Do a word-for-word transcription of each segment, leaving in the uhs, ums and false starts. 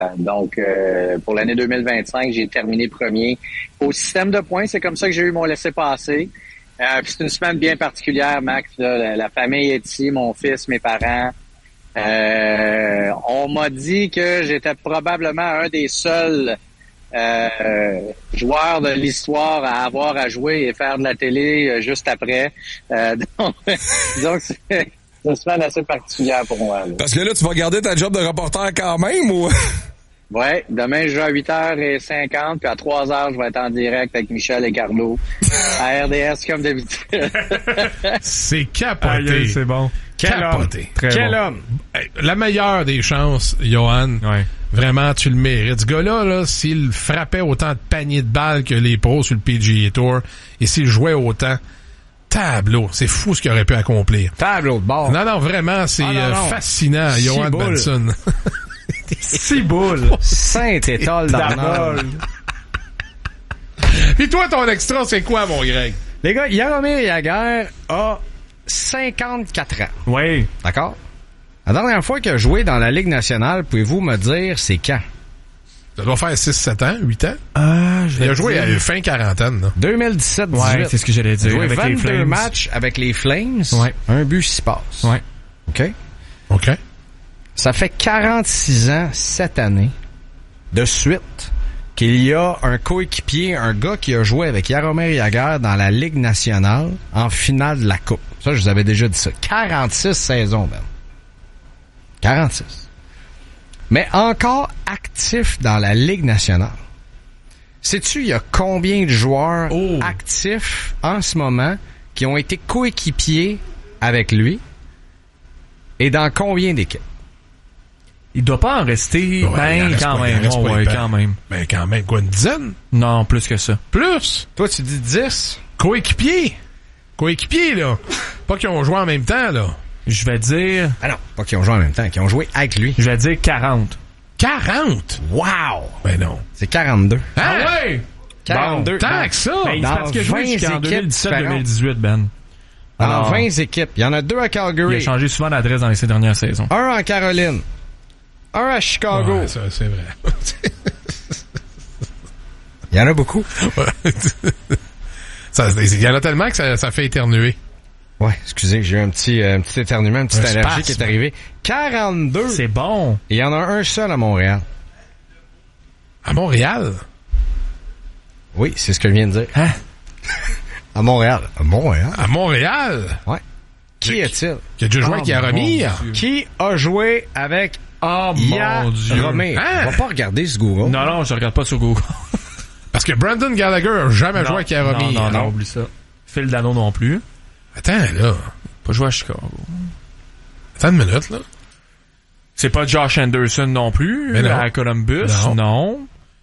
Donc, euh, pour l'année deux mille vingt-cinq, j'ai terminé premier au système de points. C'est comme ça que j'ai eu mon laissez-passer. Euh, puis c'est une semaine bien particulière, Max. Là. La, la famille est ici, mon fils, mes parents. Euh, on m'a dit que j'étais probablement un des seuls euh, joueurs de l'histoire à avoir à jouer et faire de la télé euh, juste après. Euh, donc, donc c'est une semaine assez particulière pour moi. Là. Parce que là, tu vas garder ta job de reporter quand même, ou... Ouais, demain, je joue à huit heures cinquante, puis à trois heures, je vais être en direct avec Michel et Carlo à R D S comme d'habitude. C'est capoté. Aïe, c'est bon. Quel capoté. Homme. Très Quel bon. homme. La meilleure des chances, Johan. Ouais. Vraiment, tu le mérites. Ce gars-là, là, s'il frappait autant de paniers de balles que les pros sur le P G A Tour, et s'il jouait autant, tableau. C'est fou ce qu'il aurait pu accomplir. Tableau de bord. Non, non, vraiment, c'est ah, non, non. Euh, fascinant, Six Johan boules. Benson. Six boules. Saint-Étoile d'Arnold. Puis toi, ton extra, c'est quoi, mon Greg? Les gars, Jaromir Jagr a cinquante-quatre ans. Oui. D'accord? La dernière fois qu'il a joué dans la Ligue nationale, pouvez-vous me dire c'est quand? Ça doit faire six sept ans, huit ans. Ah, je Il a joué à la fin quarantaine. Là. deux mille dix-sept dix-huit. Ouais, c'est ce que j'allais dire. Il a joué avec les vingt-deux Flames. matchs avec les Flames. Ouais. Un but, six passes. Ouais. OK? OK. Ça fait quarante-six ans cette année de suite qu'il y a un coéquipier, un gars qui a joué avec Jaromir Jagr dans la Ligue nationale en finale de la Coupe. Ça, je vous avais déjà dit ça. quarante-six saisons, même. quarante-six. Mais encore actif dans la Ligue nationale. Sais-tu, il y a combien de joueurs oh. actifs en ce moment qui ont été coéquipiers avec lui et dans combien d'équipes? Il doit pas en rester, Ouais, ben, il en reste quand pas, il en même. reste Oh, pas ouais, épais. quand même. Ben, quand même, quoi, une dizaine? Non, plus que ça. Plus? Toi, tu dis dix? Coéquipier. Coéquipier, là. Pas qu'ils ont joué en même temps, là. Je vais dire... Ah non, pas qu'ils ont joué en même temps, qu'ils ont joué avec lui. Je vais dire quarante. quarante? Wow! Ben non. C'est quarante-deux. Hein? Ah ouais? quarante-deux. Bon, tant dans, que ça. Ben, c'est dans parce qu'il a joué vingt jusqu'en équipes deux mille dix-sept deux mille différentes. dix-huit, Ben. dans Alors, vingt équipes. Il y en a deux à il a Calgary, changé souvent d'adresse dans ces dernières saisons. un en Caroline, un à Chicago. Ouais, ça, c'est vrai. Il y en a beaucoup. Ouais. Ça, il y en a tellement que ça, ça fait éternuer. Ouais, excusez, j'ai eu un petit, euh, un petit éternuement, une petite Un allergie spasme. qui est arrivée. quarante-deux. C'est bon. Et il y en a un seul à Montréal. À Montréal? Oui, c'est ce que je viens de dire. Hein? À Montréal. À Montréal? À Montréal? Ouais. Qui est-il? Qui a déjà joué Oh, avec Jaromir? mon Dieu. Qui a joué avec Oh, mon Dieu. Jaromir? Hein? On va pas regarder ce Google. Non, non, je regarde pas sur Google. Parce que Brandon Gallagher a jamais joué avec Jaromir. Non, non, non, oublie ça. Phil Dano non plus. Attends, là. Pas joué à Chicago. Attends une minute, là. C'est pas Josh Anderson non plus. Mais non. À Columbus. Non. Non.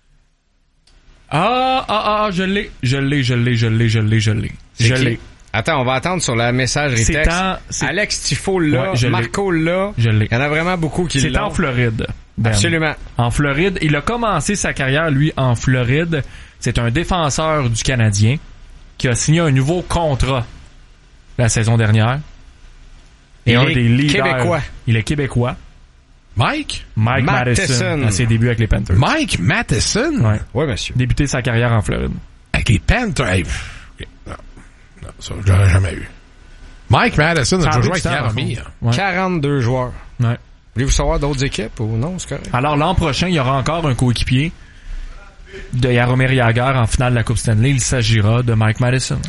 Ah, ah, ah, je l'ai. Je l'ai, je l'ai, je l'ai, je l'ai, je l'ai. C'est Je qui? l'ai. Attends, on va attendre sur la messagerie C'est texte. en- c'est- Alex Tifo là, Ouais, je l'ai. Marco là. Je l'ai. Il y en a vraiment beaucoup qui C'est l'ont. en Floride. Ben. Absolument. En Floride. Il a commencé sa carrière, lui, en Floride. C'est un défenseur du Canadien qui a signé un nouveau contrat la saison dernière. Et Il un est des leaders. québécois. Il est québécois. Mike? Mike Matheson. Matheson. À ses débuts avec les Panthers. Mike Matheson? Ouais. Oui, monsieur. Débuté sa carrière en Floride. Avec les Panthers? Hey, pff, ok. Non. Non, ça, je l'aurais jamais eu. Mike Matheson a Ça déjà joué arrive avec ça, Jaromir. Ouais. quarante-deux joueurs. Ouais. Voulez-vous savoir d'autres équipes ou non? C'est correct. Alors l'an prochain, il y aura encore un coéquipier de Jaromir Jagr en finale de la Coupe Stanley. Il s'agira de Mike Matheson.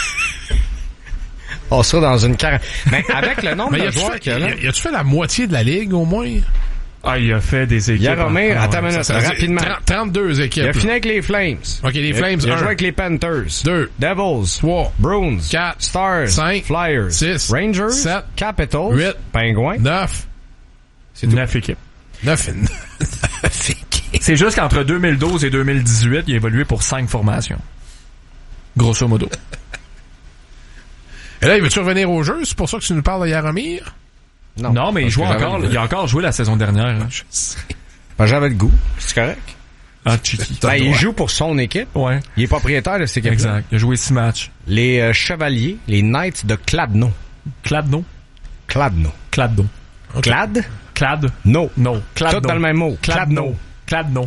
On sera dans une quarantaine. Mais avec le nombre Mais y de a-tu joueurs fait, qu'il y a là. y a- y a-tu fait la moitié de la ligue, au moins? Ah, il a fait des équipes. Jaromir, Ah, attends ouais. une minute, Ça veut dire rapidement. trente trente-deux équipes. Il a là. fini avec les Flames. OK, les Flames, Il a un, joué avec les Panthers. deux, Devils. trois, Bruins. quatre, Stars. cinq, Flyers. six, Rangers. sept, Capitals. huit, Pingouins. neuf, C'est neuf équipes. neuf et neuf équipes. C'est juste qu'entre deux mille douze et deux mille dix-huit, il a évolué pour cinq formations. Grosso modo. Et là, il veut-tu revenir au jeu? C'est pour ça que tu nous parles de Jaromir? Non, mais il parce joue que j'avais encore. le goût. Il a encore joué la saison dernière. hein. Je sais. Ben, j'avais le goût. C'est correct. Ah, Chicky. Ben, il droit. joue pour son équipe. Ouais. Il est propriétaire de cette équipe. Exact. Il a joué six matchs. Les euh, Chevaliers, les Knights de Kladno. Kladno. Kladno. Kladno. Clad? Clad. No. No. Kladno. Tout dans le même mot. Kladno. Cladno.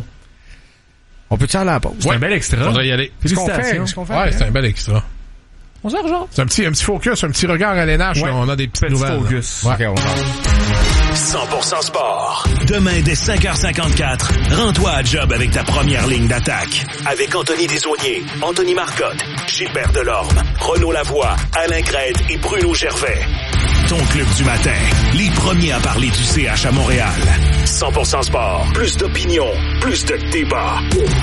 On peut-tu aller à la pause? C'est un bel extra. Faudrait y aller. Ce qu'on fait, Félicitations. ce qu'on fait Ouais, après. c'est un bel extra. On s'en rejoint. C'est un petit, un petit focus, un petit regard à l'N H. Ouais. Là, on a des petites Petit nouvelles. focus. là. OK, on va. cent pour cent sport. Demain dès cinq heures cinquante-quatre, rends-toi à job avec ta première ligne d'attaque. Avec Anthony Desaulniers, Anthony Marcotte, Gilbert Delorme, Renaud Lavoie, Alain Crête et Bruno Gervais. Ton club du matin, les premiers à parler du C H à Montréal. cent pour cent sport, plus d'opinion, plus de débat.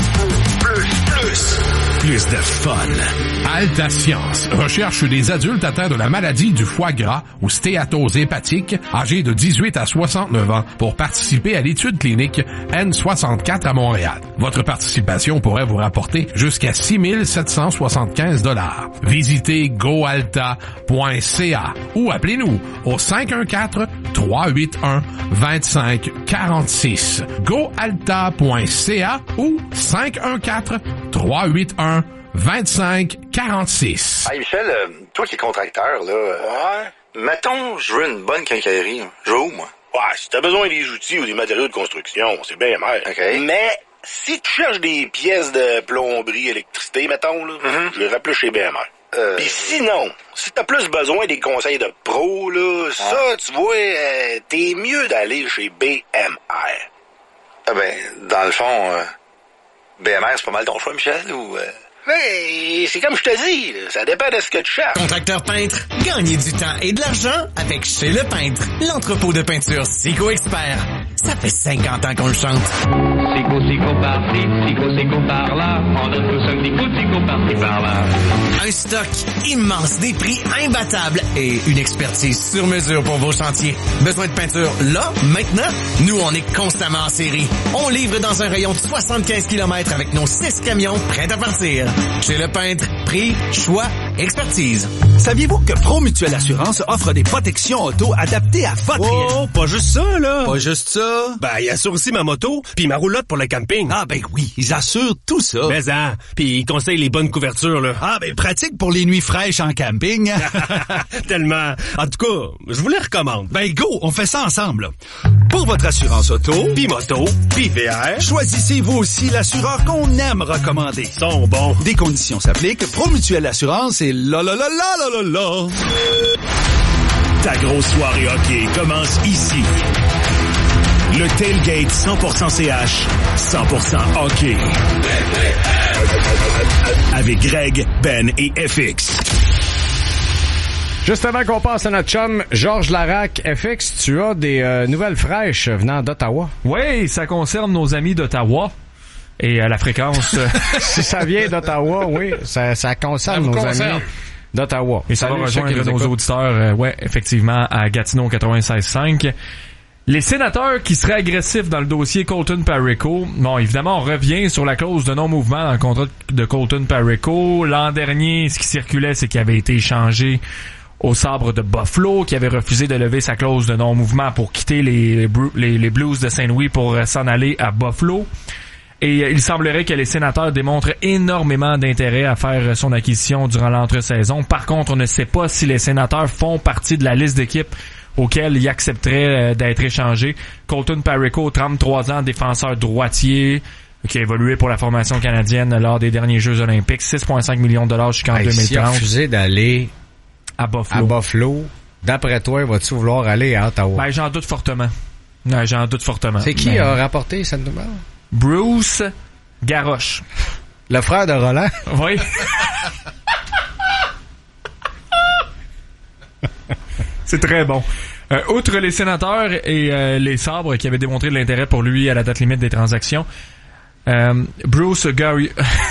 Plus, plus, plus de fun. Alta Science recherche des adultes atteints de la maladie du foie gras ou stéatose hépatique, âgés de dix-huit à soixante-neuf ans, pour participer à l'étude clinique N soixante-quatre à Montréal. Votre participation pourrait vous rapporter jusqu'à six mille sept cent soixante-quinze dollars. Visitez goalta point c a ou appelez-nous au cinq un quatre, trois huit un, deux cinq quatre six. goalta point c a ou cinq un quatre, trois huit un, deux cinq quatre six. Hey Michel, euh, toi qui es contracteur, là, euh, ouais. Mettons, je veux une bonne quincaillerie. Je veux où, moi? Ouais, si t'as besoin des outils ou des matériaux de construction, c'est bien mer. OK. Mais si tu cherches des pièces de plomberie, électricité, mettons, là, Mm-hmm. je les rappelle chez B M R. Euh... Puis sinon, si t'as plus besoin des conseils de pro, là, Ah. ça, tu vois, euh, t'es mieux d'aller chez B M R. Ah ben, dans le fond, euh, B M R, c'est pas mal ton choix, Michel, ou... Euh... Hey, c'est comme je te dis, là, ça dépend de ce que tu cherches. Contracteur peintre, gagnez du temps et de l'argent avec Chez Le Peintre, l'entrepôt de peinture Sico Expert. Ça fait cinquante ans qu'on le chante. Sico, sico par-ci, sico, sico par-là, on donne tous un petit coup de sico par-ci, par-là. Un stock immense, des prix imbattables et une expertise sur mesure pour vos chantiers. Besoin de peinture là, maintenant? Nous, on est constamment en série. On livre dans un rayon de soixante-quinze kilomètres avec nos six camions prêts à partir. Chez Le Peintre, prix, choix, expertise. Saviez-vous que Promutuelle Assurance offre des protections auto adaptées à votre... Oh, pas juste ça, là. Pas juste ça. Ben, il assure aussi ma moto, puis ma roulotte pour le camping. Ah ben oui, ils assurent tout ça. Mais hein, puis ils conseillent les bonnes couvertures, là. Ah ben pratique pour les nuits fraîches en camping. Tellement. En tout cas, je vous les recommande. Ben go, on fait ça ensemble. Pour votre assurance auto, Puis moto, puis V R, choisissez vous aussi l'assureur qu'on aime recommander. ils sont bons. Des conditions s'appliquent. Promutuelle Assurance et la la la la la la la. Ta grosse soirée hockey commence ici. Le Tailgate cent pour cent C H, cent pour cent hockey. Avec Greg, Ben et F X. Juste avant qu'on passe à notre chum Georges Larac, F X, tu as des euh, nouvelles fraîches venant d'Ottawa. Oui, ça concerne nos amis d'Ottawa. Et à la fréquence... euh, Si ça vient d'Ottawa, oui, ça, ça concerne Ça vous nos concerne. amis d'Ottawa. Et ça va Salut ceux qui rejoindre nous nos écoutent. auditeurs, euh, ouais, effectivement, à Gatineau quatre-vingt-seize cinq. Les sénateurs qui seraient agressifs dans le dossier Colton Parayko, bon, évidemment, on revient sur la clause de non-mouvement dans le contrat de Colton Parayko. L'an dernier, ce qui circulait, c'est qu'il avait été échangé au sabre de Buffalo, qui avait refusé de lever sa clause de non-mouvement pour quitter les, les, les Blues de Saint-Louis pour s'en aller à Buffalo. Et il semblerait que les sénateurs démontrent énormément d'intérêt à faire son acquisition durant l'entre-saison. Par contre, on ne sait pas si les sénateurs font partie de la liste d'équipes auxquelles ils accepteraient d'être échangés. Colton Parayko, trente-trois ans, défenseur droitier, qui a évolué pour la formation canadienne lors des derniers Jeux olympiques. six virgule cinq millions de dollars jusqu'en Hey, deux mille s'il a trente refusé d'aller à à Buffalo. Buffalo, d'après toi, vas-tu vouloir aller à Ottawa? Ben, j'en doute fortement. Ouais, j'en doute fortement. C'est qui Ben, a rapporté cette nouvelle? Bruce Garrosh. Le frère de Roland? Oui. C'est très bon. Euh, outre les sénateurs et euh, les sabres qui avaient démontré de l'intérêt pour lui à la date limite des transactions, euh, Bruce Gary...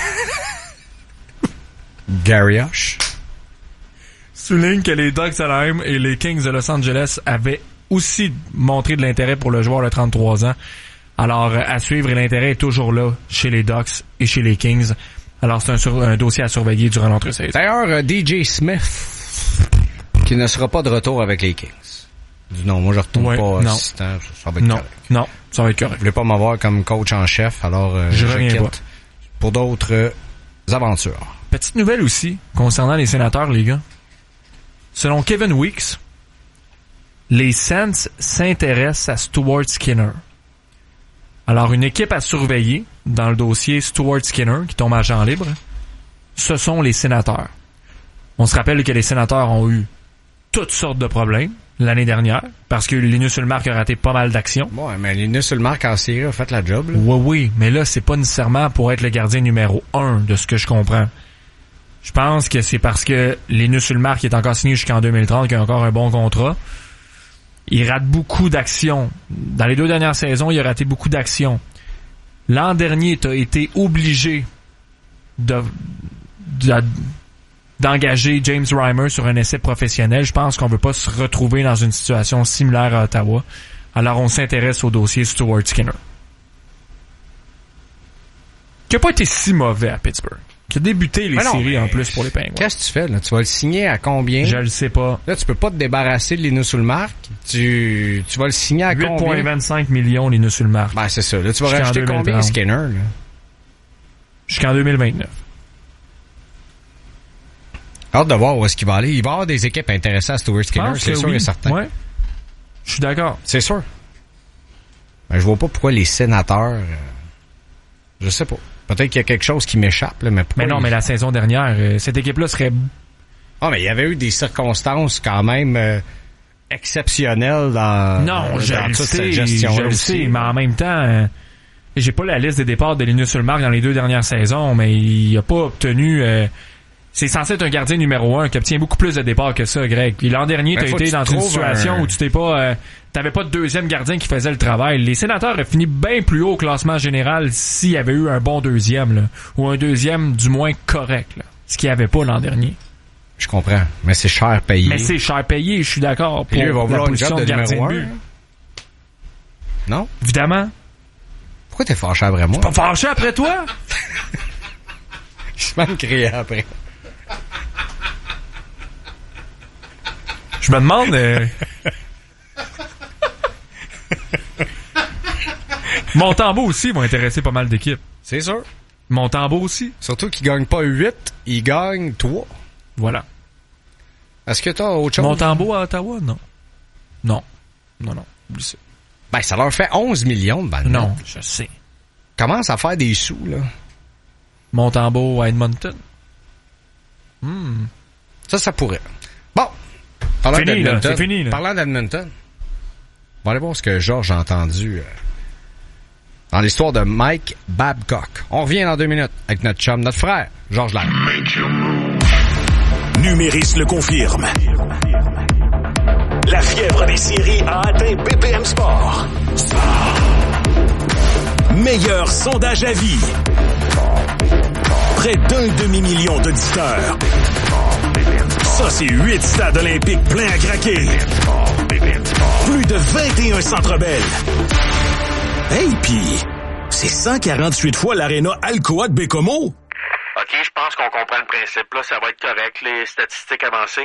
Garrioche. souligne que les Ducks d'Anaheim et les Kings de Los Angeles avaient aussi montré de l'intérêt pour le joueur de trente-trois ans. Alors, à suivre, et l'intérêt est toujours là chez les Ducks et chez les Kings. Alors, c'est un, sur, un dossier à surveiller durant l'entre-saison. D'ailleurs, euh, D J Smith, qui ne sera pas de retour avec les Kings. Du non, moi je retourne Ouais, pas non. assistant, ça va être Non, correct. non, ça va être Vous correct. voulez pas m'avoir comme coach en chef, alors euh, Je je, reviens quitte pas. pour d'autres euh, aventures. Petite nouvelle aussi, concernant les sénateurs, les gars. Selon Kevin Weeks, les Saints s'intéressent à Stuart Skinner. Alors, une équipe à surveiller dans le dossier Stuart Skinner, qui tombe agent libre, ce sont les Sénateurs. On se rappelle que les Sénateurs ont eu toutes sortes de problèmes l'année dernière, parce que Linus Ullmark a raté pas mal d'actions. Ouais, mais Linus Ullmark en série a fait la job, là. Oui, oui, mais là, c'est pas nécessairement pour être le gardien numéro un, de ce que je comprends. Je pense que c'est parce que Linus Ullmark est encore signé jusqu'en deux mille trente, qu'il a encore un bon contrat. Il rate beaucoup d'actions. Dans les deux dernières saisons, il a raté beaucoup d'actions. L'an dernier, tu as été obligé de, de d'engager James Reimer sur un essai professionnel. Je pense qu'on veut pas se retrouver dans une situation similaire à Ottawa. Alors, on s'intéresse au dossier Stuart Skinner. Qui a pas été si mauvais à Pittsburgh. Qui a débuté les non, séries en plus pour les Penguins. Qu'est-ce que tu fais, là? Tu vas le signer à combien? Je le sais pas. Là, tu peux pas te débarrasser de Linus Ullmark. Tu, tu vas le signer à combien? huit virgule vingt-cinq millions Linus Ullmark. Ben, c'est ça. Là, tu vas rajouter combien Skinner, là? Jusqu'en deux mille vingt-neuf. Hâte de voir où est-ce qu'il va aller. Il va y avoir des équipes intéressées à Stuart Skinner, c'est sûr oui. et certain. Ouais. Je suis d'accord. C'est sûr. Ben, je vois pas pourquoi les Sénateurs... Euh, je sais pas. Peut-être qu'il y a quelque chose qui m'échappe, là, mais pourquoi... Mais non, il... mais la saison dernière, euh, cette équipe-là serait... Ah, mais il y avait eu des circonstances quand même euh, exceptionnelles dans, non, dans je toute le cette sais, gestion-là je le aussi. sais, mais en même temps... Euh, j'ai pas la liste des départs de Linus Ullmark dans les deux dernières saisons, mais il a pas obtenu... Euh, c'est censé être un gardien numéro un qui obtient beaucoup plus de départs que ça, Greg. Puis l'an dernier, ben, t'as été dans une situation un... où tu t'es pas... Euh, t'avais pas de deuxième gardien qui faisait le travail. Les Sénateurs ont fini bien plus haut au classement général s'il y avait eu un bon deuxième, là. Ou un deuxième du moins correct, là. Ce qu'il n'y avait pas l'an dernier. Je comprends. Mais c'est cher payé. Mais c'est cher payé, je suis d'accord. Pour lui, il va la position de, de gardien de but. Non? Évidemment. Pourquoi t'es fâché après moi? Je suis pas fâché après toi? Je suis même crié après. Je me demande... Euh... Montembeault aussi va intéresser pas mal d'équipes. C'est sûr. Montembeault aussi. Surtout qu'il gagne pas huit, il gagne trois. Voilà. Est-ce que t'as autre chose? Montembeault à Ottawa? Non. Non. Non, non. Oublie ça. Ben, ça leur fait onze millions de balles. Non, je sais. Commence à faire des sous, là. Montembeault à Edmonton. Hmm. Ça, ça pourrait. Bon. Parlant fini, là. C'est fini, là. Parlant d'Edmonton. On va aller voir ce que Georges a entendu euh, dans l'histoire de Mike Babcock. On revient dans deux minutes avec notre chum, notre frère, Georges Lair. Numéris le confirme. La fièvre des séries a atteint B P M Sport. Meilleur sondage à vie. Près d'un demi-million d'auditeurs. Ça, c'est huit stades olympiques pleins à craquer. Plus de vingt et un centres belles. Hey, pis c'est cent quarante-huit fois l'aréna Alcoa de Bécomo. OK, je pense qu'on comprend le principe. Là, ça va être correct, les statistiques avancées.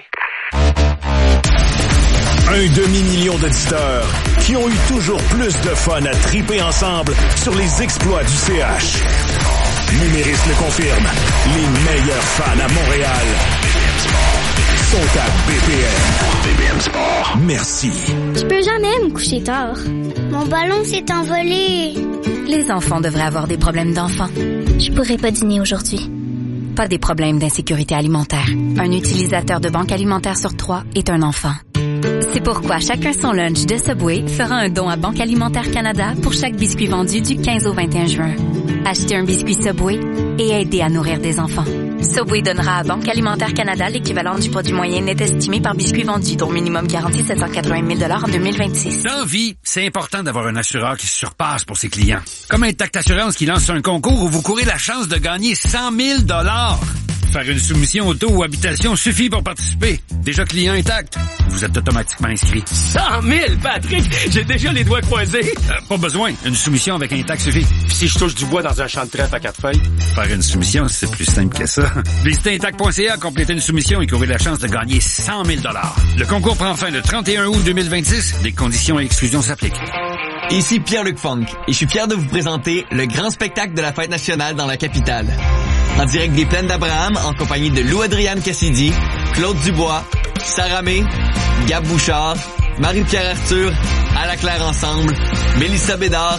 Un demi-million d'auditeurs qui ont eu toujours plus de fun à triper ensemble sur les exploits du C H. Numéris le confirme. Les meilleurs fans à Montréal sont à B P M. B P M Sport. Merci. Je peux jamais me coucher tard. Mon ballon s'est envolé. Les enfants devraient avoir des problèmes d'enfants. Je pourrais pas dîner aujourd'hui. Pas des problèmes d'insécurité alimentaire. Un utilisateur de banque alimentaire sur trois est un enfant. C'est pourquoi Chacun son lunch de Subway fera un don à Banque Alimentaire Canada pour chaque biscuit vendu du quinze au vingt et un juin. Achetez un biscuit Subway et aidez à nourrir des enfants. Subway donnera à Banque Alimentaire Canada l'équivalent du produit moyen net estimé par biscuit vendu, dont minimum garanti sept cent quatre-vingt mille dollars en deux mille vingt-six. Dans la vie, c'est important d'avoir un assureur qui se surpasse pour ses clients. Comme Intact Assurance qui lance un concours où vous courez la chance de gagner cent mille dollars. Faire une soumission auto ou habitation suffit pour participer. Déjà client Intact, vous êtes automatiquement inscrit. cent mille, Patrick! J'ai déjà les doigts croisés. Euh, pas besoin. Une soumission avec Intact suffit. Puis si je touche du bois dans un champ de trèfle à quatre feuilles? Faire une soumission, c'est plus simple que ça. Visitez intact point c a, complétez une soumission et courez la chance de gagner cent mille dollars. Le concours prend fin le trente et un août deux mille vingt-six. Des conditions et exclusions s'appliquent. Ici Pierre-Luc Funk et je suis fier de vous présenter le grand spectacle de la fête nationale dans la capitale. En direct des Plaines d'Abraham, en compagnie de Lou-Adriane Cassidy, Claude Dubois, Sarah May, Gab Bouchard, Marie-Pierre Arthur, À la Claire Ensemble, Mélissa Bédard,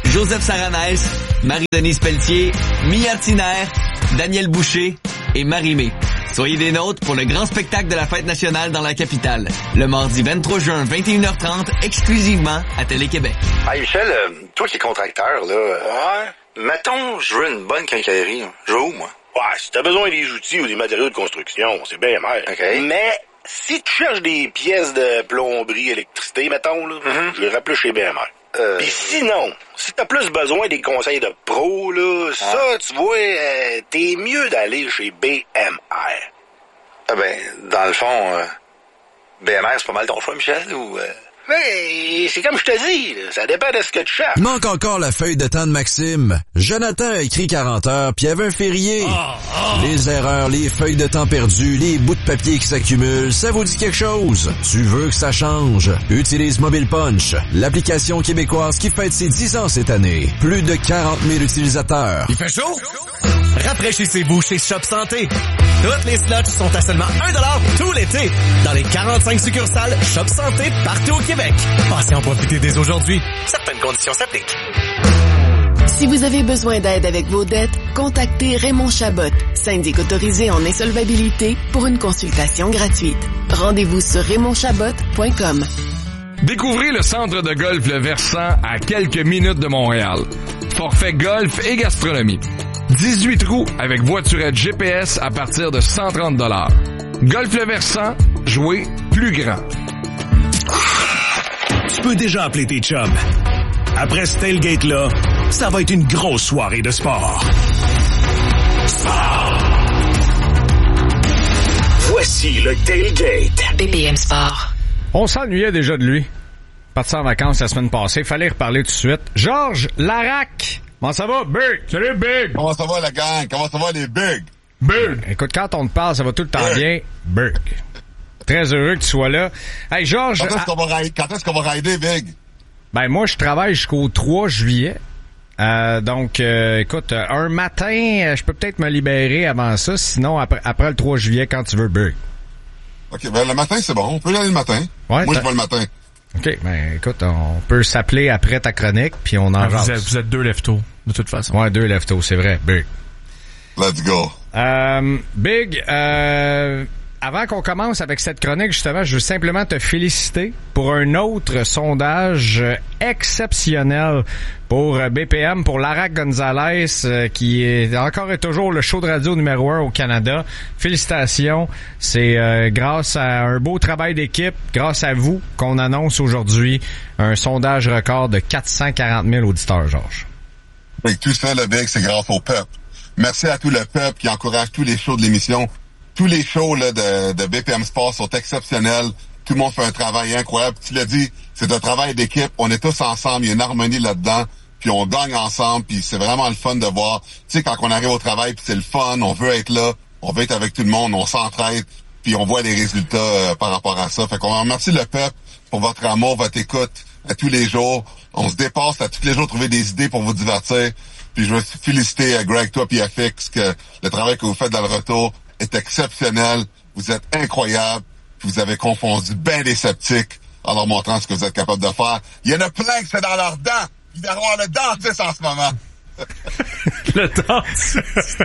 Joseph Saranès, Marie-Denise Pelletier, Mia Tiner, Daniel Boucher et Marie-Mé. Soyez des nôtres pour le grand spectacle de la fête nationale dans la capitale. Le mardi vingt-trois juin, vingt et une heures trente, exclusivement à Télé-Québec. Hey Michel, euh, toi qui es contracteur, là, euh, ouais. Mettons, je veux une bonne quincaillerie. Je vais où, moi? Ouais, si t'as besoin des outils ou des matériaux de construction, c'est bien mal. OK. Mais si tu cherches des pièces de plomberie, électricité, mettons, là, mm-hmm. je vais rappeler chez B M R. Euh... Puis sinon, si t'as plus besoin des conseils de pro, là, ah. ça, tu vois, euh, t'es mieux d'aller chez B M R. Ah ben, dans le fond, euh, B M R, c'est pas mal ton choix, Michel, ou... Euh... Mais c'est comme je te dis, là, ça dépend de ce que tu cherches. Il manque encore la feuille de temps de Maxime. Jonathan a écrit quarante heures, puis il y avait un férié. Oh, oh. Les erreurs, les feuilles de temps perdues, les bouts de papier qui s'accumulent, ça vous dit quelque chose? Tu veux que ça change? Utilise Mobile Punch, l'application québécoise qui fête ses dix ans cette année. Plus de quarante mille utilisateurs. Il fait chaud? Rafraîchissez-vous chez Shop Santé. Toutes les slots sont à seulement un dollar tout l'été dans les quarante-cinq succursales Shop Santé partout au Québec. Passez en profiter dès aujourd'hui. Certaines conditions s'appliquent. Si vous avez besoin d'aide avec vos dettes, contactez Raymond Chabot, syndic autorisé en insolvabilité, pour une consultation gratuite. Rendez-vous sur raymond chabot point com. Découvrez le centre de golf Le Versant à quelques minutes de Montréal. Forfait golf et gastronomie. dix-huit trous avec voiturette G P S à partir de cent trente dollars. Golf Le Versant, jouer plus grand. Tu peux déjà appeler tes chums. Après ce tailgate-là, ça va être une grosse soirée de sport. Sport! Voici le tailgate. B P M Sport. On s'ennuyait déjà de lui. Parti en vacances la semaine passée, fallait reparler tout de suite. Georges Larac! Comment ça va, Big? Salut, Big! Comment ça va, la gang? Comment ça va, les Big? Big! Écoute, quand on te parle, ça va tout le temps bien. Big. Très heureux que tu sois là. Hey, Georges... Quand est-ce qu'on va rider, quand est-ce qu'on va rider, Big? Ben, moi, je travaille jusqu'au trois juillet. Euh, donc, euh, écoute, un matin, je peux peut-être me libérer avant ça. Sinon, après, après le trois juillet, quand tu veux, Big. OK, ben, le matin, c'est bon. On peut y aller le matin. Ouais, moi, je vais le matin. OK, ben, écoute, on peut s'appeler après ta chronique, puis on en ah, jase. Vous êtes, vous êtes deux leftos, de toute façon. Ouais, deux leftos, c'est vrai. Big. Let's go. Euh, Big, euh... Avant qu'on commence avec cette chronique, justement, je veux simplement te féliciter pour un autre sondage exceptionnel pour B P M, pour Larac Gonzalez, qui est encore et toujours le show de radio numéro un au Canada. Félicitations. C'est euh, grâce à un beau travail d'équipe, grâce à vous, qu'on annonce aujourd'hui un sondage record de quatre cent quarante mille auditeurs, Georges. Et tout ça, le Big, c'est grâce au peuple. Merci à tout le peuple qui encourage tous les shows de l'émission. Tous les shows là, de, de B P M Sport sont exceptionnels. Tout le monde fait un travail incroyable. Tu l'as dit, c'est un travail d'équipe. On est tous ensemble. Il y a une harmonie là-dedans. Puis on gagne ensemble. Puis c'est vraiment le fun de voir. Tu sais, quand on arrive au travail, puis c'est le fun. On veut être là. On veut être avec tout le monde. On s'entraide. Puis on voit les résultats euh, par rapport à ça. Fait qu'on remercie le peuple pour votre amour, votre écoute à tous les jours. On se dépasse à tous les jours trouver des idées pour vous divertir. Puis je veux féliciter euh, Greg, toi, puis F X, que le travail que vous faites dans le retour est exceptionnel. Vous êtes incroyable. Vous avez confondu bien des sceptiques en leur montrant ce que vous êtes capable de faire. Il y en a plein que c'est dans leurs dents. Il va y avoir le dentiste en ce moment. Le dentiste.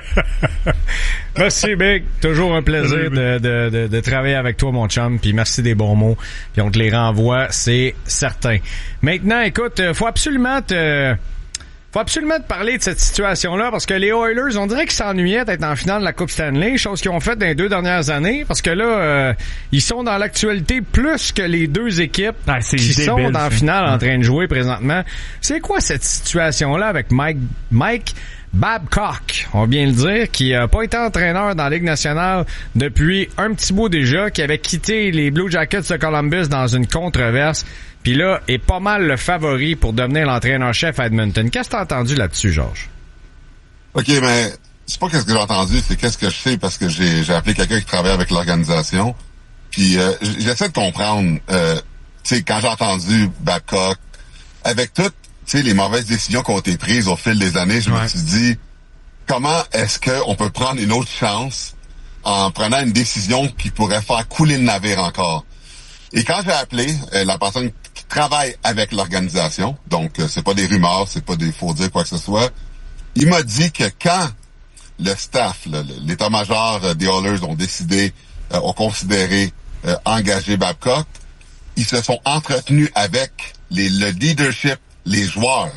Merci, Big. Toujours un plaisir de, de, de, de travailler avec toi, mon chum. Puis merci des bons mots. Puis on te les renvoie, c'est certain. Maintenant, écoute, faut absolument te... Faut absolument te parler de cette situation-là parce que les Oilers, on dirait qu'ils s'ennuyaient d'être en finale de la Coupe Stanley, chose qu'ils ont fait dans les deux dernières années, parce que là, euh, ils sont dans l'actualité plus que les deux équipes ah, qui débile, sont en finale en train de jouer présentement. C'est quoi cette situation-là avec Mike, Mike Babcock, on va bien le dire, qui a pas été entraîneur dans la Ligue nationale depuis un petit bout déjà, qui avait quitté les Blue Jackets de Columbus dans une controverse. Puis là, est pas mal le favori pour devenir l'entraîneur-chef à Edmonton. Qu'est-ce que t'as entendu là-dessus, Georges? OK, mais c'est pas qu'est-ce que j'ai entendu, c'est qu'est-ce que je sais parce que j'ai, j'ai appelé quelqu'un qui travaille avec l'organisation. Puis euh, j'essaie de comprendre, euh, tu sais, quand j'ai entendu Babcock, avec toutes, tu sais, les mauvaises décisions qui ont été prises au fil des années, je ouais. me suis dit, comment est-ce qu'on peut prendre une autre chance en prenant une décision qui pourrait faire couler le navire encore? Et quand j'ai appelé euh, la personne qui travaille avec l'organisation, donc euh, c'est pas des rumeurs, c'est pas des faux dire quoi que ce soit. Il m'a dit que quand le staff, là, l'état-major euh, des Oilers ont décidé, euh, ont considéré euh, engager Babcock, ils se sont entretenus avec les, le leadership, les joueurs.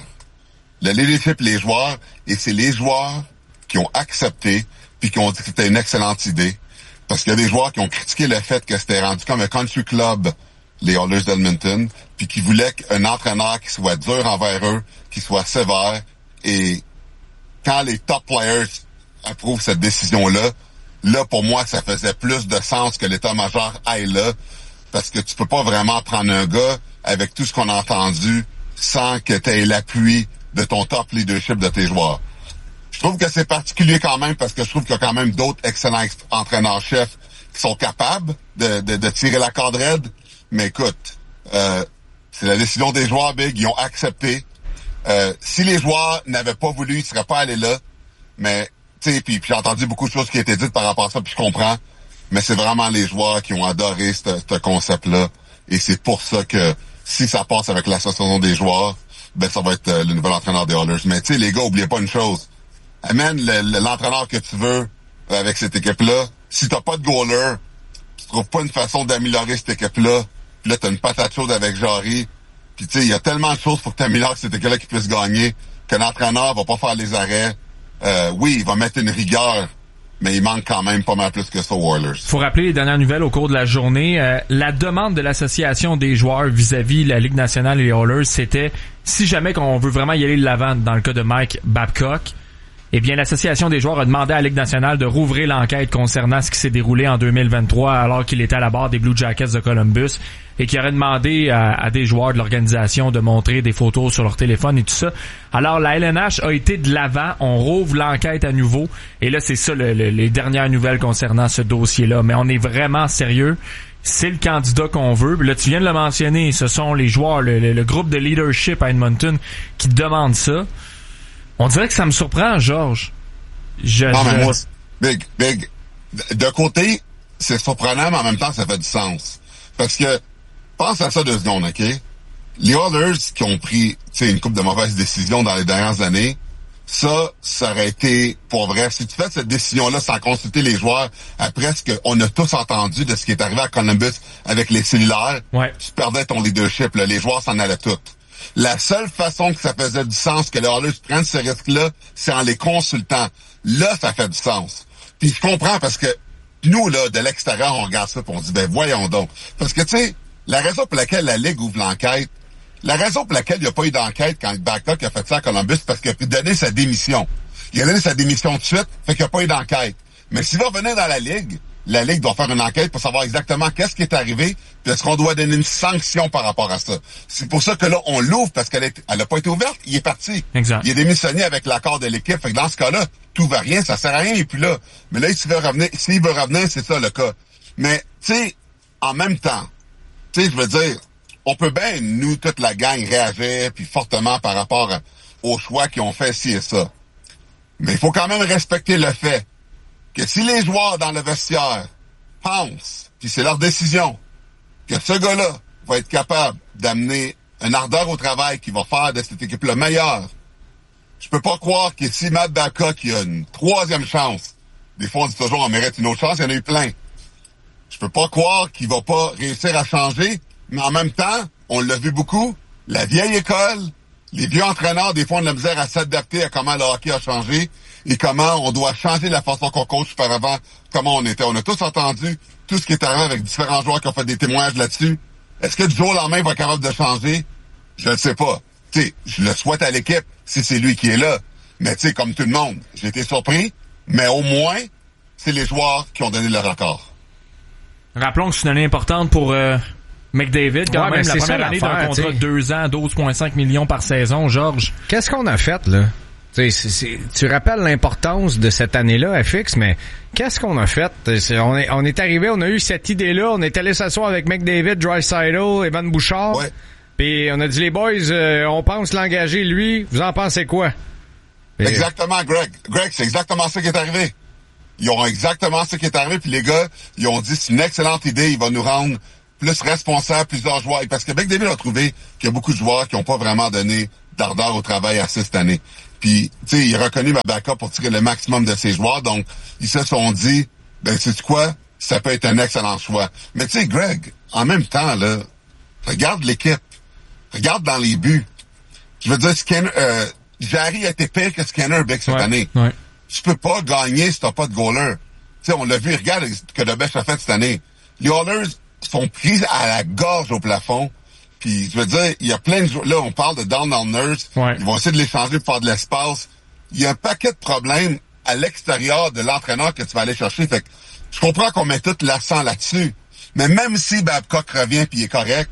Le leadership, les joueurs, et c'est les joueurs qui ont accepté puis qui ont dit que c'était une excellente idée. Parce qu'il y a des joueurs qui ont critiqué le fait que c'était rendu comme un country club, les Oilers d'Edmonton, puis qui voulaient un entraîneur qui soit dur envers eux, qui soit sévère. Et quand les top players approuvent cette décision-là, là, pour moi, ça faisait plus de sens que l'état-major aille là, parce que tu peux pas vraiment prendre un gars avec tout ce qu'on a entendu sans que tu aies l'appui de ton top leadership de tes joueurs. Je trouve que c'est particulier quand même parce que je trouve qu'il y a quand même d'autres excellents ex- entraîneurs-chefs qui sont capables de, de, de tirer la corde raide. Mais écoute, euh, c'est la décision des joueurs, Big. Ils ont accepté. Euh, si les joueurs n'avaient pas voulu, ils seraient pas allés là. Mais, tu sais, puis j'ai entendu beaucoup de choses qui étaient dites par rapport à ça, puis je comprends. Mais c'est vraiment les joueurs qui ont adoré ce concept-là. Et c'est pour ça que si ça passe avec l'association des joueurs, ben ça va être euh, le nouvel entraîneur des Oilers. Mais tu sais, les gars, oubliez pas une chose. Amène le, le, l'entraîneur que tu veux euh, avec cette équipe-là. Si t'as pas de goaler, tu trouves pas une façon d'améliorer cette équipe-là. Puis là, t'as une patate chaude avec Jarry. Puis tu sais, il y a tellement de choses pour que t'améliores cette équipe-là qui puisse gagner, que l'entraîneur va pas faire les arrêts. Euh, oui, il va mettre une rigueur, mais il manque quand même pas mal plus que ça aux Oilers. Faut rappeler les dernières nouvelles au cours de la journée. Euh, la demande de l'association des joueurs vis-à-vis la Ligue nationale et les Oilers, c'était si jamais qu'on veut vraiment y aller de l'avant dans le cas de Mike Babcock, eh bien l'association des joueurs a demandé à la Ligue nationale de rouvrir l'enquête concernant ce qui s'est déroulé en deux mille vingt-trois alors qu'il était à la barre des Blue Jackets de Columbus et qui aurait demandé à, à des joueurs de l'organisation de montrer des photos sur leur téléphone et tout ça. Alors la L N H a été de l'avant, on rouvre l'enquête à nouveau et là c'est ça le, le, les dernières nouvelles concernant ce dossier-là. Mais on est vraiment sérieux. C'est le candidat qu'on veut. Là, tu viens de le mentionner, ce sont les joueurs, le, le, le groupe de leadership à Edmonton qui demande ça. On dirait que ça me surprend, Georges. Je, non, je... mais moi, Big, Big, de côté, c'est surprenant, mais en même temps, ça fait du sens. Parce que, pense à ça deux secondes, OK? Les Oilers qui ont pris, tu sais, une couple de mauvaises décisions dans les dernières années, ça, ça aurait été, pour vrai, si tu fais cette décision-là sans consulter les joueurs, après ce qu'on a tous entendu de ce qui est arrivé à Columbus avec les cellulaires, ouais. Tu perdais ton leadership, là, les joueurs s'en allaient tous. La seule façon que ça faisait du sens que les Oilers prennent ce risque-là, c'est en les consultant. Là, ça fait du sens. Puis je comprends parce que nous, là, de l'extérieur, on regarde ça et on dit, ben voyons donc. Parce que, tu sais, la raison pour laquelle la Ligue ouvre l'enquête, la raison pour laquelle il n'y a pas eu d'enquête quand Babcock a fait ça à Columbus, c'est parce qu'il a pu donner sa démission. Il a donné sa démission tout de suite, fait qu'il n'y a pas eu d'enquête. Mais s'il va venir dans la Ligue, la Ligue doit faire une enquête pour savoir exactement qu'est-ce qui est arrivé, puis est-ce qu'on doit donner une sanction par rapport à ça. C'est pour ça que là, on l'ouvre, parce qu'elle est, elle a pas été ouverte, il est parti. Exact. Il est démissionné avec l'accord de l'équipe, fait que dans ce cas-là, tout va rien, ça sert à rien, il est plus là. Mais là, s'il veut revenir, s'il veut revenir, c'est ça le cas. Mais, tu sais, en même temps, tu sais, je veux dire, on peut bien, nous, toute la gang, réagir, puis fortement par rapport à, aux choix qu'ils ont fait ci et ça. Mais il faut quand même respecter le fait que si les joueurs dans le vestiaire pensent, puis c'est leur décision, que ce gars-là va être capable d'amener un ardeur au travail qui va faire de cette équipe le meilleur, je peux pas croire que si Matt Babcock il a une troisième chance, des fois on dit toujours on mérite une autre chance, il y en a eu plein. Je peux pas croire qu'il va pas réussir à changer, mais en même temps, on l'a vu beaucoup, la vieille école, les vieux entraîneurs, des fois on a la misère à s'adapter à comment le hockey a changé et comment on doit changer la façon qu'on coach par avant, comment on était. On a tous entendu tout ce qui est arrivé avec différents joueurs qui ont fait des témoignages là-dessus. Est-ce que du jour au lendemain, il va être capable de changer? Je ne sais pas. Tu sais, je le souhaite à l'équipe si c'est lui qui est là. Mais tu sais, comme tout le monde, j'ai été surpris, mais au moins, c'est les joueurs qui ont donné le record. Rappelons que c'est une année importante pour euh, McDavid, quand ouais, même, la c'est première ça, année d'un contrat de deux ans, douze virgule cinq millions par saison, Georges. Qu'est-ce qu'on a fait, là? C'est, c'est, tu rappelles l'importance de cette année-là, F X, mais qu'est-ce qu'on a fait? C'est, on, est, on est arrivé, on a eu cette idée-là, on est allé s'asseoir avec McDavid, Draisaitl, Evan Bouchard, ouais. Puis on a dit, les boys, euh, on pense l'engager, lui, vous en pensez quoi? Et... Exactement, Greg. Greg, c'est exactement ça qui est arrivé. Ils ont exactement ce qui est arrivé, puis les gars, ils ont dit, c'est une excellente idée, il va nous rendre plus responsable, plusieurs joueurs. Parce que McDavid a trouvé qu'il y a beaucoup de joueurs qui n'ont pas vraiment donné d'ardeur au travail assez cette année. Puis, tu sais, il a reconnu ma backup pour tirer le maximum de ses joueurs. Donc, ils se sont dit, ben, sais-tu quoi? Ça peut être un excellent choix. Mais tu sais, Greg, en même temps, là, regarde l'équipe. Regarde dans les buts. Je veux dire, Skinner, euh, Jarry a été pire que Skinner Big cette ouais, année. Ouais. Tu peux pas gagner si t'as pas de goaler. Tu sais, on l'a vu, regarde ce que Debèche a fait cette année. Les Oilers sont pris à la gorge au plafond. Puis, je veux dire, il y a plein de joueurs. Là, on parle de Down Nurse. Ouais. Ils vont essayer de l'échanger pour faire de l'espace. Il y a un paquet de problèmes à l'extérieur de l'entraîneur que tu vas aller chercher. Fait que je comprends qu'on met tout l'accent là-dessus. Mais même si Babcock revient puis il est correct,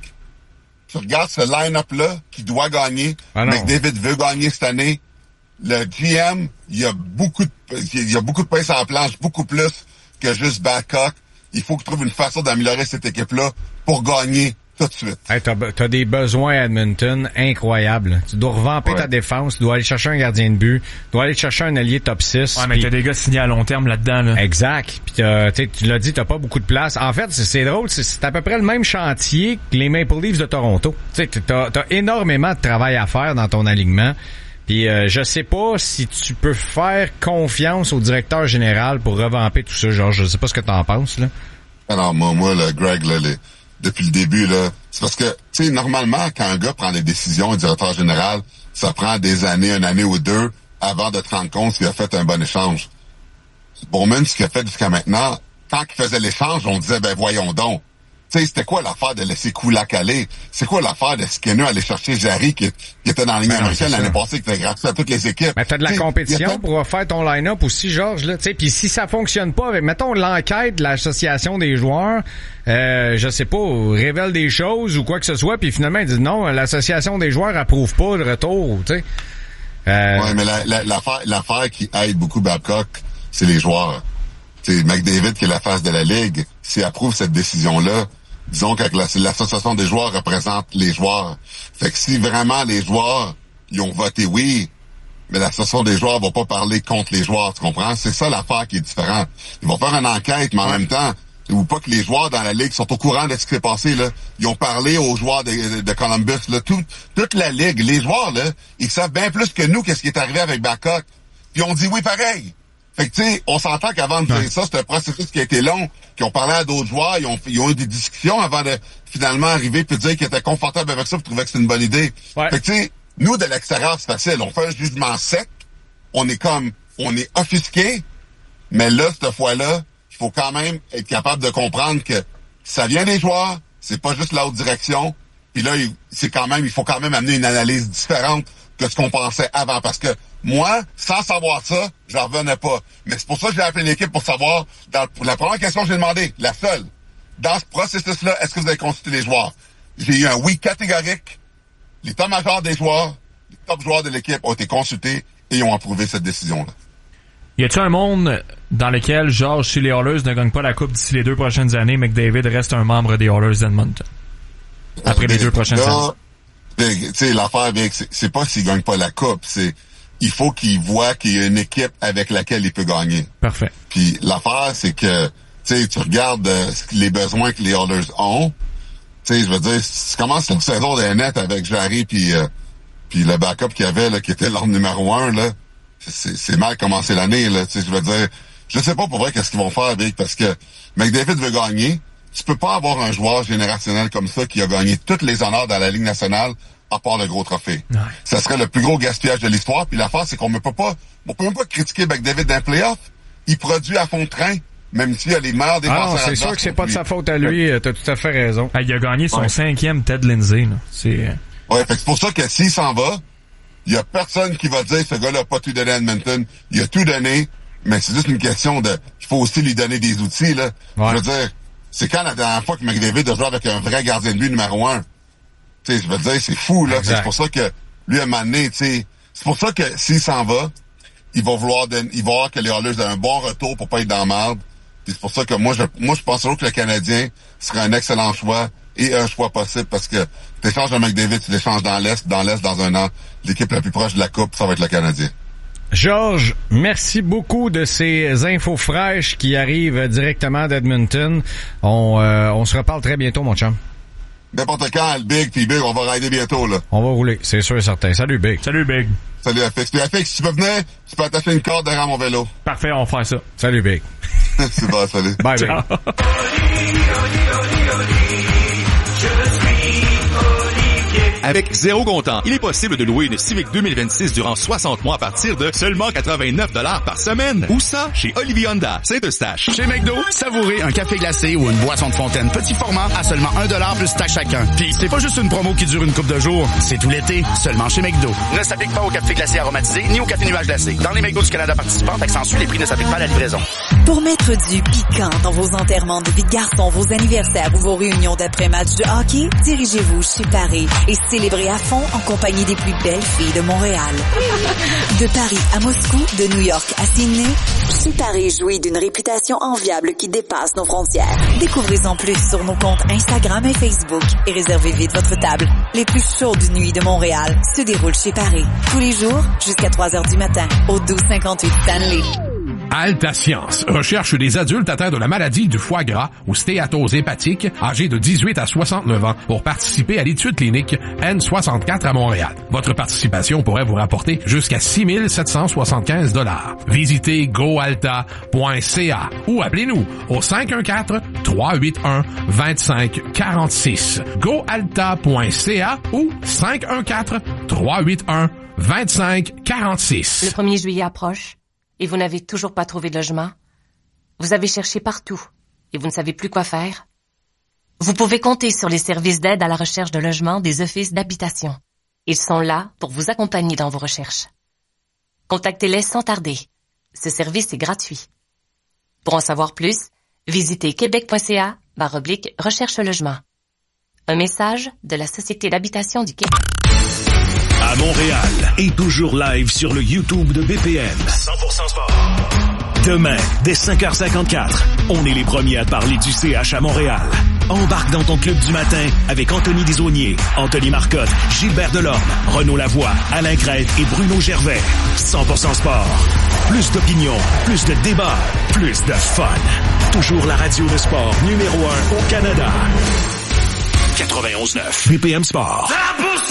tu regardes ce line-up-là qui doit gagner. Ah McDavid veut gagner cette année. Le G M, il y a beaucoup de, il y a beaucoup de pain sur la planche, beaucoup plus que juste Babcock. Il faut qu'il trouve une façon d'améliorer cette équipe-là pour gagner tout de suite. Hey, t'as, t'as des besoins à Edmonton incroyables. Tu dois revamper ouais. ta défense, tu dois aller chercher un gardien de but, tu dois aller chercher un allié top six. Ouais, mais pis... t'as des gars signés à long terme là-dedans, là. Exact. Puis t'as, tu l'as dit, t'as pas beaucoup de place. En fait, c'est, c'est drôle, c'est, c'est à peu près le même chantier que les Maple Leafs de Toronto. Tu sais, t'as, t'as énormément de travail à faire dans ton alignement. Puis euh, je sais pas si tu peux faire confiance au directeur général pour revamper tout ça. Genre, je sais pas ce que t'en penses, là. Alors, moi, moi, là, Greg, là, les... depuis le début, là, c'est parce que, tu sais, normalement, quand un gars prend des décisions, un directeur général, ça prend des années, une année ou deux, avant de te rendre compte s'il a fait un bon échange. Bowman, ce qu'il a fait jusqu'à maintenant, tant qu'il faisait l'échange, on disait, ben voyons donc. Tu sais, c'était quoi l'affaire de laisser Kulak aller? C'est quoi l'affaire de Skinner aller chercher Jarry qui, qui était dans la ligne ben américaine l'année passée, qui était gratuit à toutes les équipes? Mais t'as de la t'sais, compétition fait... pour faire ton line-up aussi, Georges, là. Tu sais, puis si ça fonctionne pas, avec, mettons l'enquête de l'association des joueurs, euh, je sais pas, révèle des choses ou quoi que ce soit, puis finalement ils disent non, l'association des joueurs approuve pas le retour, tu sais. Euh... Ouais, mais la, la, l'affaire, l'affaire qui aide beaucoup Babcock, c'est les joueurs. C'est McDavid qui est la face de la Ligue. S'il approuve cette décision-là, disons que l'association des joueurs représente les joueurs. Fait que si vraiment les joueurs, ils ont voté oui, mais l'association des joueurs va pas parler contre les joueurs, tu comprends? C'est ça l'affaire qui est différente. Ils vont faire une enquête, mais en même temps, ou pas que les joueurs dans la Ligue sont au courant de ce qui s'est passé, là. Ils ont parlé aux joueurs de, de Columbus, là. Tout, toute la Ligue, les joueurs, là, ils savent bien plus que nous qu'est-ce qui est arrivé avec Babcock. Puis on dit oui pareil. Fait que, tu sais, on s'entend qu'avant de faire ça, c'est un processus qui a été long, qui ont parlé à d'autres joueurs, ils ont, ils ont eu des discussions avant de finalement arriver puis dire qu'ils étaient confortables avec ça, puis trouvaient que c'était une bonne idée. Ouais. Fait que, tu sais, nous, de l'extérieur, c'est facile. On fait un jugement sec, on est comme, on est offusqué, mais là, cette fois-là, il faut quand même être capable de comprendre que ça vient des joueurs, c'est pas juste la haute direction, puis là, c'est quand même, il faut quand même amener une analyse différente que ce qu'on pensait avant, parce que moi, sans savoir ça, j'en revenais pas. Mais c'est pour ça que j'ai appelé l'équipe pour savoir, dans la première question que j'ai demandé, la seule, dans ce processus-là, est-ce que vous avez consulté les joueurs? J'ai eu un oui catégorique. L'état-major des joueurs, les top joueurs de l'équipe ont été consultés et ont approuvé cette décision-là. Y a-t-il un monde dans lequel, Georges, si les Oilers ne gagnent pas la Coupe d'ici les deux prochaines années, McDavid reste un membre des Oilers d'Edmonton? Après euh, les deux prochaines là, années. Tu sais, l'affaire, c'est, c'est pas s'il gagne pas la Coupe, c'est il faut qu'il voit qu'il y a une équipe avec laquelle il peut gagner. Parfait. Puis l'affaire, c'est que, tu sais, tu regardes euh, les besoins que les Oilers ont. Tu sais, je veux dire, si tu commences une saison de net avec Jarry puis euh, puis le backup qu'il y avait, là, qui était l'ordre numéro un, là, c'est, c'est mal commencé l'année, là. Tu sais, je veux dire, je sais pas pour vrai qu'est-ce qu'ils vont faire avec, parce que McDavid veut gagner. Tu peux pas avoir un joueur générationnel comme ça qui a gagné tous les honneurs dans la Ligue nationale à part le gros trophée. Ouais. Ça serait le plus gros gaspillage de l'histoire. Puis l'affaire, c'est qu'on ne peut pas, on peut même pas critiquer McDavid dans les playoffs. Il produit à fond de train, même s'il a les meilleurs défenseurs. Ah, c'est sûr que c'est pas de sa faute à lui. T'as tout à fait raison. Ah, il a gagné son ouais. cinquième Ted Lindsay. Là. C'est. Ouais, fait que c'est pour ça que s'il s'en va, il y a personne qui va dire ce gars-là a pas tout donné à Edmonton. Il a tout donné, mais c'est juste une question de, il faut aussi lui donner des outils là. Ouais. Je veux dire. C'est quand la dernière fois que McDavid a joué avec un vrai gardien de but numéro un. Tu sais, je veux dire, c'est fou, là. C'est pour ça que lui, à un moment donné, tu sais, c'est pour ça que s'il s'en va, il va vouloir, donner, il va voir que les Oilers ont un bon retour pour pas être dans la merde. Puis c'est pour ça que moi, je, moi, je pense toujours que le Canadien serait un excellent choix et un choix possible parce que t'échanges un McDavid, tu l'échanges dans l'Est, dans l'Est, dans un an. L'équipe la plus proche de la Coupe, ça va être le Canadien. Georges, merci beaucoup de ces infos fraîches qui arrivent directement d'Edmonton. On, euh, on se reparle très bientôt, mon chum. N'importe quand, le Big, puis Big, on va rider bientôt, là. On va rouler, c'est sûr et certain. Salut, Big. Salut, Big. Salut, Afix. Puis Afix, si tu peux venir, tu peux attacher une corde derrière mon vélo. Parfait, on va faire ça. Salut, Big. C'est bon, salut. Bye, Big. Avec zéro comptant, il est possible de louer une Civic deux mille vingt-six durant soixante mois à partir de seulement quatre-vingt-neuf dollars par semaine. Où ça? Chez Olivier Honda, Saint-Eustache. Chez McDo, savourez un café glacé ou une boisson de fontaine petit format à seulement un dollar plus taxe chacun. Puis c'est pas juste une promo qui dure une couple de jours, c'est tout l'été, seulement chez McDo. Ne s'applique pas au café glacé aromatisé ni au café nuage glacé. Dans les McDo du Canada participants, accentuent les prix ne s'appliquent pas à la livraison. Pour mettre du piquant dans vos enterrements de vie de garçon, vos anniversaires ou vos réunions d'après-match de hockey, dirigez-vous chez Paris et célébrez à fond en compagnie des plus belles filles de Montréal. De Paris à Moscou, de New York à Sydney, chez Paris jouit d'une réputation enviable qui dépasse nos frontières. Découvrez-en plus sur nos comptes Instagram et Facebook et réservez vite votre table. Les plus chaudes nuits de Montréal se déroulent chez Paris. Tous les jours, jusqu'à trois heures du matin, au douze cinquante-huit Stanley. Alta Science recherche des adultes atteints de la maladie du foie gras ou stéatose hépatique, âgés de dix-huit à soixante-neuf ans, pour participer à l'étude clinique N soixante-quatre à Montréal. Votre participation pourrait vous rapporter jusqu'à six mille sept cent soixante-quinze dollars. Visitez goalta point c a ou appelez-nous au cinq un quatre, trois huit un, deux cinq quatre six. goalta point c a ou cinq un quatre, trois huit un, deux cinq quatre six. Le premier juillet approche. Et vous n'avez toujours pas trouvé de logement? Vous avez cherché partout et vous ne savez plus quoi faire? Vous pouvez compter sur les services d'aide à la recherche de logement des offices d'habitation. Ils sont là pour vous accompagner dans vos recherches. Contactez-les sans tarder. Ce service est gratuit. Pour en savoir plus, visitez québec point c a barre oblique recherche logement. Un message de la Société d'habitation du Québec. À Montréal et toujours live sur le YouTube de B P M. cent pour cent sport. Demain, dès cinq heures cinquante-quatre, on est les premiers à parler du C H à Montréal. Embarque dans ton club du matin avec Anthony Desaulniers, Anthony Marcotte, Gilbert Delorme, Renaud Lavoie, Alain Crête et Bruno Gervais. cent pour cent sport. Plus d'opinion, plus de débats, plus de fun. Toujours la radio de sport numéro un au Canada. quatre-vingt-onze neuf B P M Sport.